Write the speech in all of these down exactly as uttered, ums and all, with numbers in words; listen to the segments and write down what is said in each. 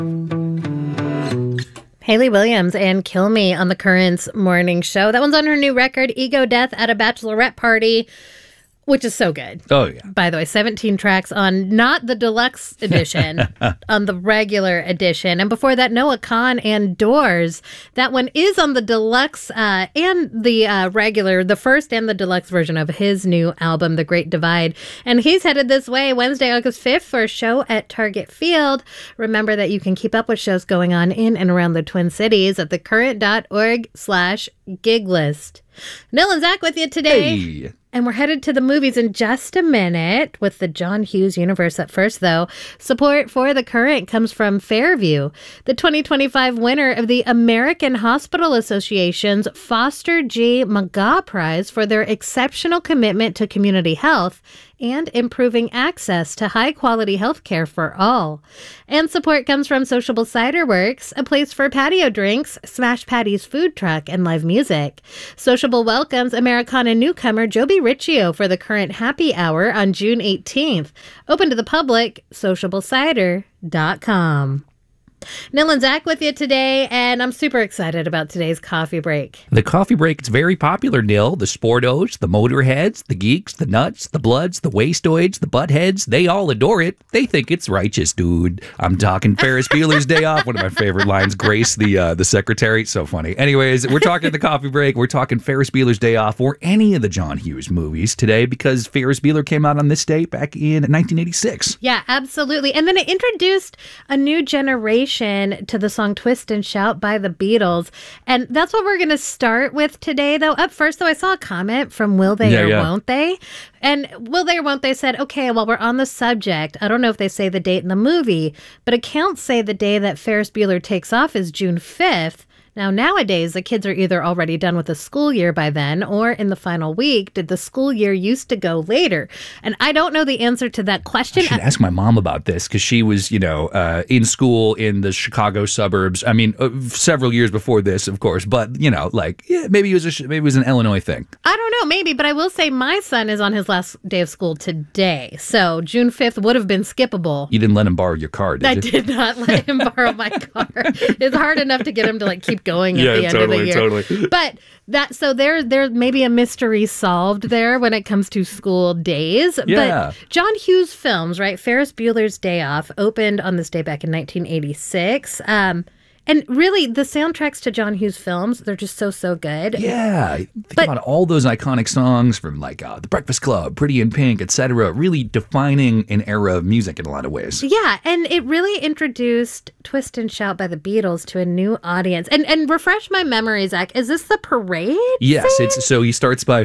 Hayley Williams and Kill Me on the Currents morning show. That one's on her new record, Ego Death at a Bachelorette Party, which is so good. Oh, yeah. By the way, seventeen tracks on not the deluxe edition, on the regular edition. And before that, Noah Kahan and Doors. That one is on the deluxe uh, and the uh, regular, the first and the deluxe version of his new album, The Great Divide. And he's headed this way Wednesday, August fifth for a show at Target Field. Remember that you can keep up with shows going on in and around the Twin Cities at thecurrent.org slash gig list. Nil and Zach with you today. Hey. And we're headed to the movies in just a minute with the John Hughes universe. Up first, though, support for The Current comes from Fairview, the twenty twenty-five winner of the American Hospital Association's Foster G. McGaugh Prize for their exceptional commitment to community health and improving access to high-quality health care for all. And support comes from Sociable Cider Works, a place for patio drinks, Smash Patty's food truck, and live music. Sociable welcomes Americana newcomer Joby Riccio for the Current Happy Hour on June eighteenth. Open to the public, sociable cider dot com. Nil and Zach with you today, and I'm super excited about today's coffee break. The coffee break is very popular, Nil. The sportos, the motorheads, the geeks, the nuts, the bloods, the wastoids, the buttheads, they all adore it. They think it's righteous, dude. I'm talking Ferris Bueller's Day Off, one of my favorite lines. Grace, the uh, the secretary, so funny. Anyways, we're talking the coffee break. We're talking Ferris Bueller's Day Off or any of the John Hughes movies today because Ferris Bueller came out on this day back in nineteen eighty-six. Yeah, absolutely. And then it introduced a new generation to the song Twist and Shout by the Beatles. And that's what we're going to start with today, though. Up first, though, I saw a comment from Will They Yeah, or yeah. Won't They? And Will They or Won't They said, okay, well, we're on the subject. I don't know if they say the date in the movie, but accounts say the day that Ferris Bueller takes off is June fifth. Now, nowadays, the kids are either already done with the school year by then or in the final week. Did the school year used to go later? And I don't know the answer to that question. I should ask my mom about this because she was, you know, uh, in school in the Chicago suburbs. I mean, uh, several years before this, of course. But, you know, like, yeah, maybe it was a, maybe it was an Illinois thing. I don't know, maybe. But I will say my son is on his last day of school today. So June fifth would have been skippable. You didn't let him borrow your car, did I you? did not let him borrow my car. It's hard enough to get him to like keep going at Yeah, the end totally, of the year. totally. But that so there there may be a mystery solved there when it comes to school days. Yeah. But John Hughes Films, right? Ferris Bueller's Day Off opened on this day back in nineteen eighty-six. Um, and really, the soundtracks to John Hughes films, they're just so, so good. Yeah. Think But- about all those iconic songs from like uh, The Breakfast Club, Pretty in Pink, et cetera, really defining an era of music in a lot of ways. Yeah, and it really introduced Twist and Shout by the Beatles to a new audience. And and refresh my memory, Zach, is this the parade? Yes, scene? it's so he starts by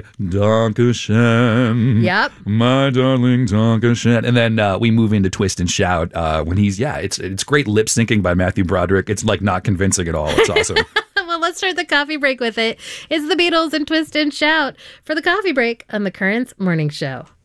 Dankeschön. Yep. My darling Dankeschön. And then uh, we move into Twist and Shout uh, when he's, yeah, it's it's great lip syncing by Matthew Broderick. It's like not convincing at all. It's awesome. Well, let's start the coffee break with it. It's the Beatles and Twist and Shout for the coffee break on the Currents Morning Show.